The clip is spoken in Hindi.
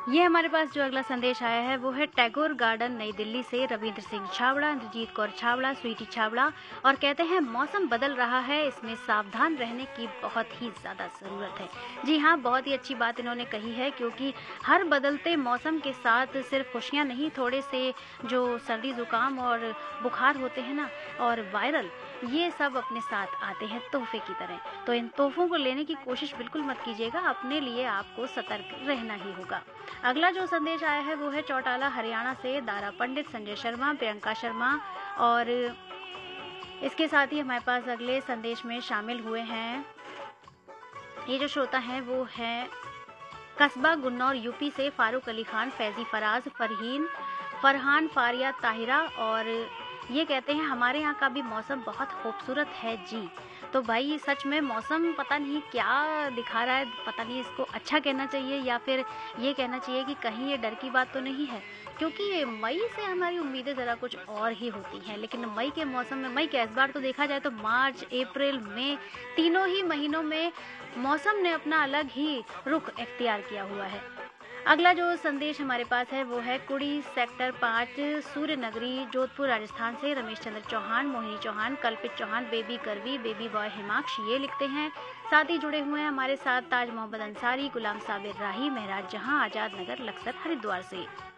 ये हमारे पास जो अगला संदेश आया है वो है टैगोर गार्डन नई दिल्ली से रविंद्र सिंह छाबड़ा, इंद्रजीत कौर छाबड़ा, स्वीटी छाबड़ा। और कहते हैं मौसम बदल रहा है, इसमें सावधान रहने की बहुत ही ज़्यादा ज़रूरत है। जी हाँ, बहुत ही अच्छी बात इन्होंने कही है, क्योंकि हर बदलते मौसम के साथ सिर्फ खुशियाँ नहीं, थोड़े से जो सर्दी ज़ुकाम और बुखार होते हैं ना, और वायरल, ये सब अपने साथ आते हैं तोहफे की तरह। तो इन तोहफों को लेने की कोशिश बिल्कुल मत कीजिएगा, अपने लिए आपको सतर्क रहना ही होगा। अगला जो संदेश आया है वो है चौटाला हरियाणा से दारा पंडित, संजय शर्मा, प्रियंका शर्मा। और इसके साथ ही हमारे पास अगले संदेश में शामिल हुए हैं, ये जो श्रोता हैं वो हैं कस्बा गुन्नौर यूपी से फारूक अली खान, फैजी फराज, फरहान फारिया ताहिरा। और ये कहते हैं हमारे यहाँ का भी मौसम बहुत खूबसूरत है जी। तो भाई सच में मौसम पता नहीं क्या दिखा रहा है, पता नहीं इसको अच्छा कहना चाहिए या फिर ये कहना चाहिए कि कहीं ये डर की बात तो नहीं है, क्योंकि मई से हमारी उम्मीदें ज़रा कुछ और ही होती हैं। लेकिन मई के मौसम में, मई के इस बार तो देखा जाए तो मार्च, अप्रैल, मई, तीनों ही महीनों में मौसम ने अपना अलग ही रुख इख्तियार किया हुआ है। अगला जो संदेश हमारे पास है वो है कुड़ी सेक्टर 5 सूर्य नगरी जोधपुर राजस्थान से रमेश चंद्र चौहान, मोहिनी चौहान, कल्पित चौहान, बेबी करवी, बेबी बॉय हिमाक्ष ये लिखते हैं। साथ ही जुड़े हुए हैं हमारे साथ ताज मोहम्मद अंसारी, गुलाम साबिर राही, महराज जहां, आजाद नगर, लक्सर, हरिद्वार से।